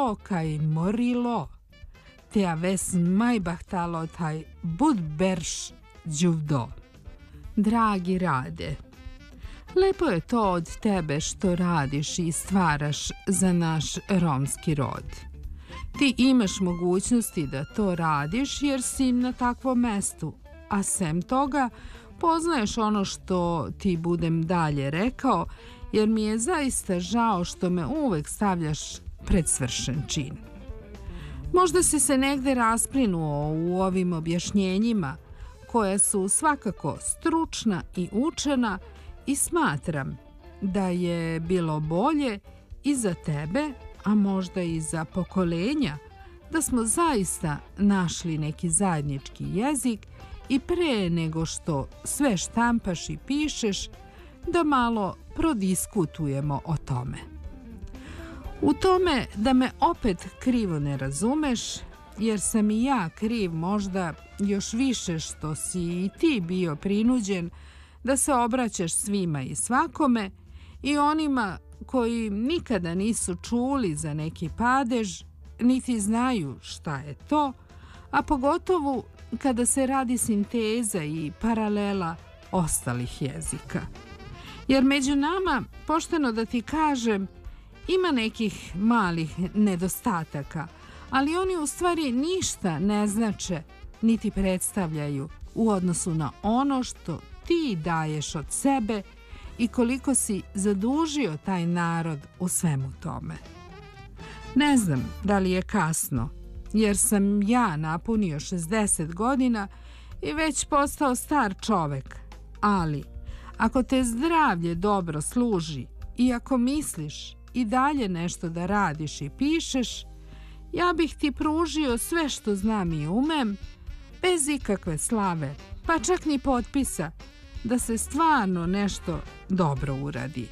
to kaj morilo, te aves majbahtalo taj budberš đuvdo. Dragi Rade, lepo je to od tebe što radiš i stvaraš za naš romski rod. Ti imaš mogućnosti da to radiš jer si na takvom mestu, a sem toga poznaješ ono što ti budem dalje rekao, jer mi je zaista žao što me uvek stavljaš pred svršen čin. Možda si se negde rasplinuo u ovim objašnjenjima, koja su svakako stručna i učena, i smatram da je bilo bolje i za tebe, a možda i za pokolenja, da smo zaista našli neki zajednički jezik i pre nego što sve štampaš i pišeš, da malo prodiskutujemo o tome. U tome da me opet krivo ne razumeš, jer sam i ja kriv možda još više što si i ti bio prinuđen da se obraćaš svima i svakome, i onima koji nikada nisu čuli za neki padež, niti znaju šta je to, a pogotovo kada se radi sinteza i paralela ostalih jezika. Jer među nama, pošteno da ti kažem, ima nekih malih nedostataka, ali oni u stvari ništa ne znače niti predstavljaju u odnosu na ono što ti daješ od sebe i koliko si zadužio taj narod u svemu tome. Ne znam da li je kasno, jer sam ja napunio 60 godina i već postao star čovek, ali ako te zdravlje dobro služi i ako misliš i dalje nešto da radiš i pišeš, ja bih ti pružio sve što znam i umem, bez ikakve slave, pa čak ni potpisa, da se stvarno nešto dobro uradi.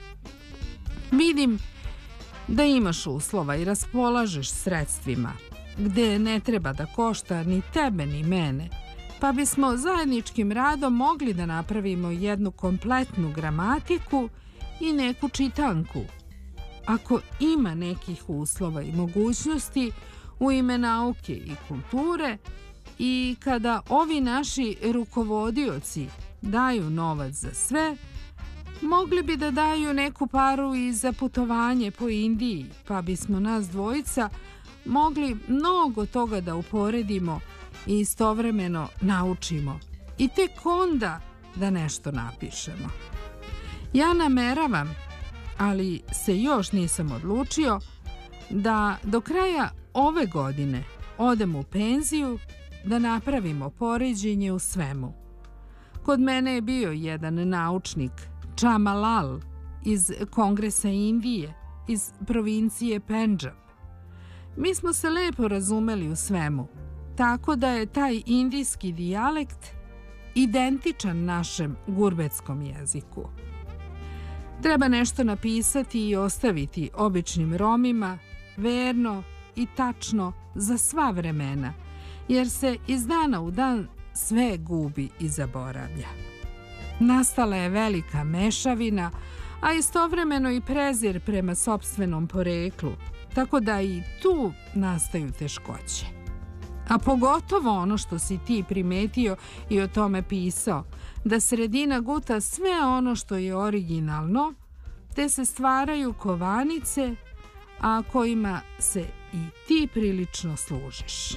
Vidim da imaš uslova i raspolažeš sredstvima, gde ne treba da košta ni tebe ni mene, pa bismo zajedničkim radom mogli da napravimo jednu kompletnu gramatiku i neku čitanku. Ako ima nekih uslova i mogućnosti u ime nauke i kulture, i kada ovi naši rukovodioci daju novac za sve, mogli bi da daju neku paru i za putovanje po Indiji, pa bismo nas dvojica mogli mnogo toga da uporedimo i istovremeno naučimo i tek onda da nešto napišemo. Ja nameravam, ali se još nisam odlučio, da do kraja ove godine odem u penziju, da napravimo poređenje u svemu. Kod mene je bio jedan naučnik, Čamalal, iz Kongresa Indije, iz provincije Pendžab. Mi smo se lepo razumeli u svemu, tako da je taj indijski dijalekt identičan našem gurbetskom jeziku. Treba nešto napisati i ostaviti običnim Romima, verno i tačno za sva vremena, jer se iz dana u dan sve gubi i zaboravlja. Nastala je velika mešavina, a istovremeno i prezir prema sopstvenom poreklu, tako da i tu nastaju teškoće. A pogotovo ono što si ti primetio i o tome pisao, da sredina guta sve ono što je originalno, te se stvaraju kovanice, a kojima se i ti prilično služiš.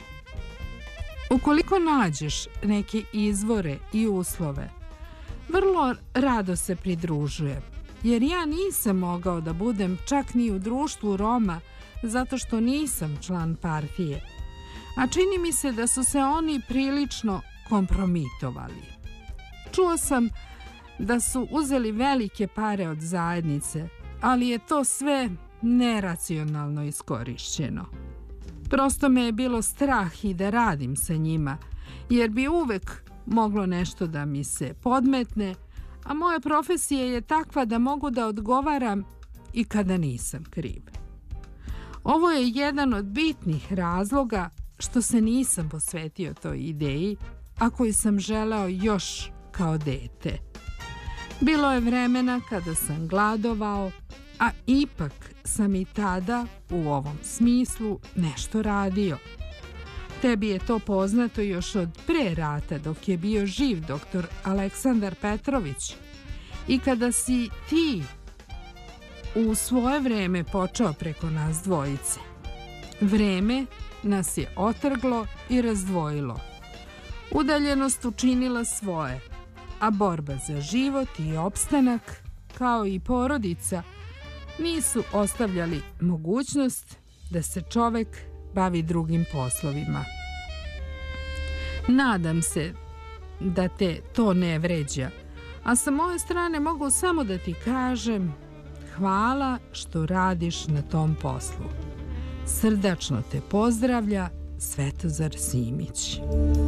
Ukoliko nađeš neke izvore i uslove, vrlo rado se pridružujem, jer ja nisam mogao da budem čak ni u društvu Roma zato što nisam član partije, a čini mi se da su se oni prilično kompromitovali. Čuo sam da su uzeli velike pare od zajednice, ali je to sve neracionalno iskorišćeno. Prosto me je bilo strah i da radim sa njima, jer bi uvek moglo nešto da mi se podmetne, a moja profesija je takva da mogu da odgovaram i kada nisam kriv. Ovo je jedan od bitnih razloga što se nisam posvetio toj ideji, a koju sam želeo još kao dete. Bilo je vremena kada sam gladovao, a ipak sam i tada u ovom smislu nešto radio. Tebi je to poznato još od pre rata dok je bio živ doktor Aleksandar Petrović i kada si ti u svoje vreme počeo preko nas dvojice. Vreme nas je otrglo i razdvojilo. Udaljenost učinila svoje, a borba za život i opstanak, kao i porodica, nisu ostavljali mogućnost da se čovek bavi drugim poslovima. Nadam se da te to ne vređa, a sa moje strane mogu samo da ti kažem hvala što radiš na tom poslu. Srdačno te pozdravlja Svetozar Simić.